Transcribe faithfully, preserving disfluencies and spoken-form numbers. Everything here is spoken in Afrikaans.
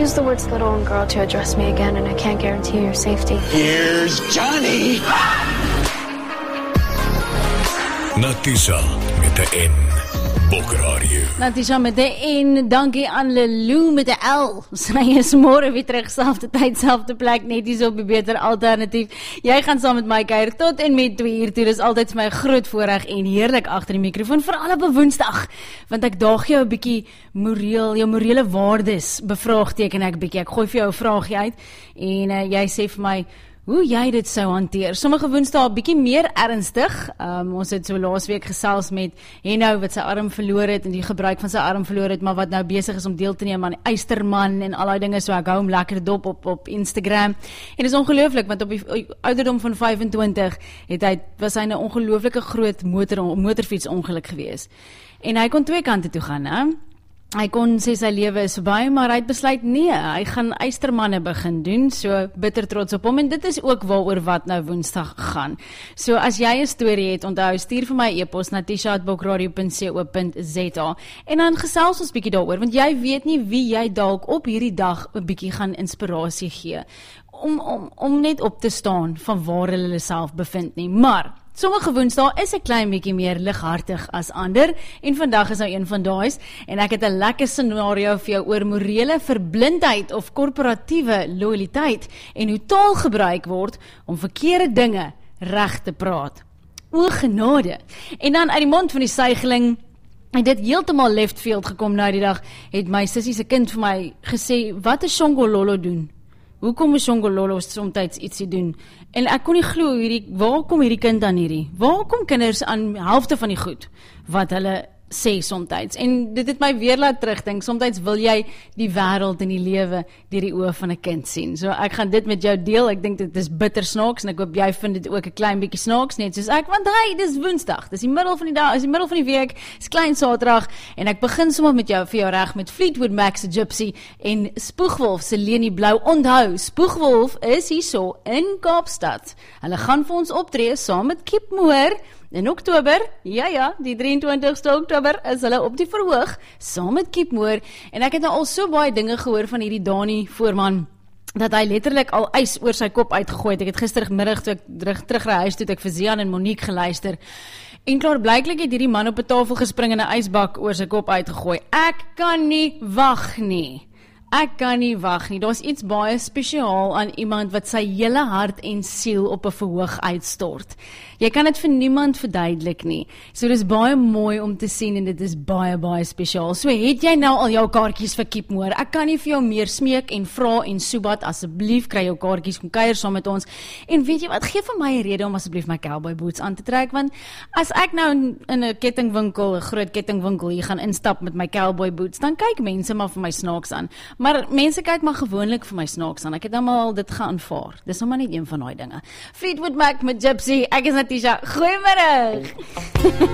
Use the words little and girl to address me again, and I can't guarantee your safety. Here's Johnny! Natisha met de N. Bokradio. Natisha met de N, dankie aan Lelou met de L. Sy is môre weer terug, selfde tyd, selfde plek, net hier op die beter alternatief. Jy gaan saam met my kuier tot en met twee uur toe. Dis altyd vir my 'n groot voorreg en heerlik agter die mikrofoon, veral op 'n Woensdag, want ek daag jou 'n bietjie moreel, jou morele waardes bevraagteken ek bietjie. Ek gooi vir jou 'n vraagie uit en uh, jy sê vir my hoe jy dit sou hanteer. Sommige Woensdae 'n bietjie meer ernstig. Um, ons het so laasweek gesels met Henno wat sy arm verloor het en die gebruik van sy arm verloor het, maar wat nou besig is om deel te neem aan die Eysterman en al daai dinge, so ek hou hom lekker dop op op Instagram. En dit is ongelooflik want op die ouderdom van vyfentwintig het hy was hy 'n ongelooflike groot motor motorfiets ongeluk gewees. En hy kon twee kante toe gaan, hè? Hy kon sê sy lewe is verby, maar hy het besluit nee, hy gaan Eystermanne begin doen, so bitter trots op hom, en dit is ook waaroor wat nou Woensdag gaan. So as jy 'n storie het, onthou, stuur vir my e-pos natisha at bokradio punt co punt za en dan gesels ons bietjie daaroor, want jy weet nie wie jy dalk op hierdie dag 'n bietjie gaan inspirasie gee, om, om, om net op te staan van waar hulle self bevind nie, maar sommige Woensdae is 'n klein bietjie meer lighartig as ander, en vandag is nou een van daai's, en ek het 'n lekker scenario vir jou oor morele verblindheid of korporatiewe loyaliteit, en hoe taal gebruik word om verkeerde dinge reg te praat. O genade! En dan uit die mond van die suigeling, en dit heeltemal left field gekom nou die dag, het my sussie se kind vir my gesê, wat is Shongololo doen? Hoekom is Shongololo somtyds ietsie doen? En ek kon nie glo hierdie, waar kom hierdie kind aan hierdie? Waar kom kinders aan helfte van die goed wat hulle sê somtyds? En dit het my weer laat terugdink, somtyds wil jy die wêreld en die lewe deur die oë van 'n kind sien. So ek gaan dit met jou deel, ek dink dit is bitter snaaks, en ek hoop jy vind dit ook 'n klein bietjie snaaks, net soos ek, want hey, dis Woensdag, dis die middel van die dag, is die middel van die week, is klein Saterdag, en ek begin sommer met jou, vir jou reg, met Fleetwood Mac se Gypsy, en Spoegwolf se Leni Blou. Onthou, Spoegwolf is hierso in Kaapstad. Hulle gaan vir ons optree, saam met Kip Moore, in Oktober, ja ja, die drieëntwintigste Oktober is hulle op die verhoog, saam met Kip Moore, en ek het nou al so baie dinge gehoor van hierdie Dani Voorman, dat hy letterlik al ys oor sy kop uitgegooi het. Ek het gistermiddag toe ek terug, terug ry huis toe, ek vir Zian en Monique geluister, en klaar blyklik het hierdie man op 'n tafel gespring en 'n ysbak oor sy kop uitgegooi. Ek kan nie wag nie. Ek kan nie wag nie, daar's iets baie spesiaal aan iemand wat sy hele hart en siel op 'n verhoog uitstort. Jy kan dit vir niemand verduidelik nie, so dit is baie mooi om te sien en dit is baie, baie spesiaal. So het jy nou al jou kaartjies vir Kip Moore? Ek kan nie vir jou meer smeek en vra en soebat, asseblief kry jou kaartjies, kom kuier saam met ons, en weet jy wat, gee vir my 'n rede om asseblief my cowboy boots aan te trek, want as ek nou in 'n kettingwinkel, 'n groot kettingwinkel hier gaan instap met my cowboy boots, dan kyk mense maar vir my snaaks aan. Maar mense kyk maar gewoonlik vir my snaaks aan. Ek het nou al dit geaanvaar. Dis nou maar net een van daai dinge. Fleetwood Mac met Gypsy. Ek is Natisha. Goeiemôre.